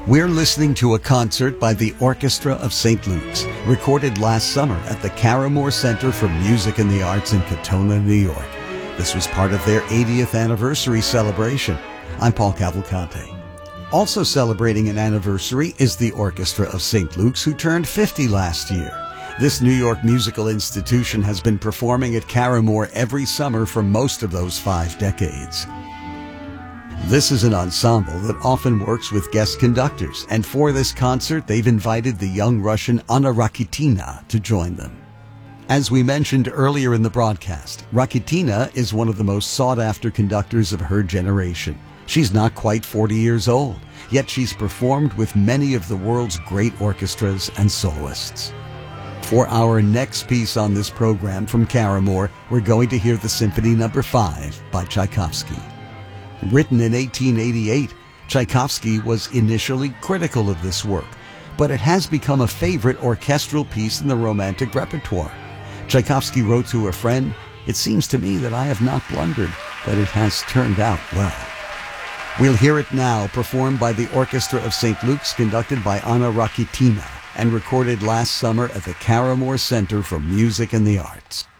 We're listening to a concert by the Orchestra of St. Luke's, recorded last summer at the Caramore Center for Music and the Arts in Katonah, New York. This was part of their 80th anniversary celebration. I'm Paul Cavalcante. Also celebrating an anniversary is the Orchestra of St. Luke's, who turned 50 last year. This New York musical institution has been performing at Caramore every summer for most of those 5 decades. This is an ensemble that often works with guest conductors, and for this concert, they've invited the young Russian Anna Rakitina to join them. As we mentioned earlier in the broadcast, Rakitina is one of the most sought-after conductors of her generation. She's not quite 40 years old, yet she's performed with many of the world's great orchestras and soloists. For our next piece on this program from Caramore, we're going to hear the Symphony No. 5 by Tchaikovsky. Written in 1888, Tchaikovsky was initially critical of this work, but it has become a favorite orchestral piece in the Romantic repertoire. Tchaikovsky wrote to a friend, "It seems to me that I have not blundered, that it has turned out well." We'll hear it now, performed by the Orchestra of St. Luke's, conducted by Anna Rakitina, and recorded last summer at the Caramore Center for Music and the Arts.